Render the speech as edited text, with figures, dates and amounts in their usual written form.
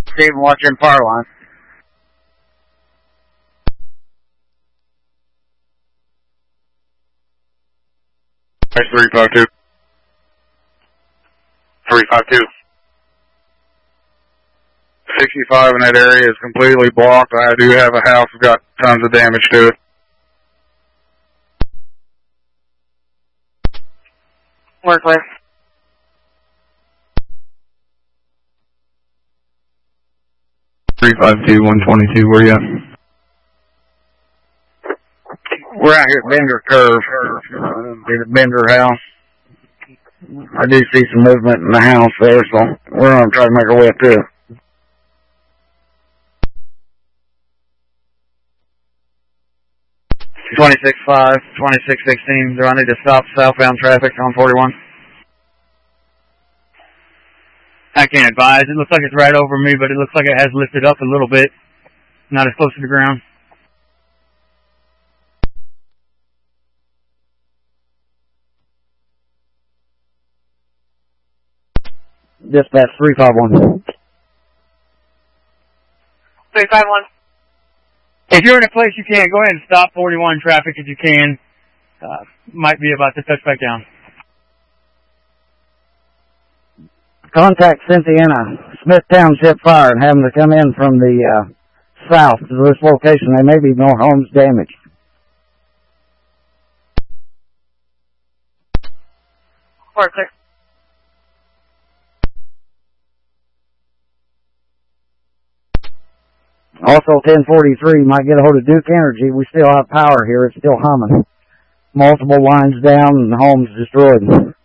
Stephen, watching power line. Nice 352. 352. 65 in that area is completely blocked. I do have a house that's got tons of damage to it. We're clear. Three 122. Where you at? We're out here at Bender Curve, in the Bender house. I do see some movement in the house there, so we're going to try to make our way up to it. $26.5, $26.16. Do I need to stop southbound traffic on 41? I can't advise. It looks like it's right over me, but it looks like it has lifted up a little bit. Not as close to the ground. Dispatch 351. 351. If you're in a place you can, go ahead and stop 41 traffic if you can. Might be about to touch back down. Contact Cynthiana, Smith Township Fire, and have them to come in from the south to this location. There may be more homes damaged. We're clear. Also, 1043 might get a hold of Duke Energy. We still have power here. It's still humming. Multiple lines down and homes destroyed.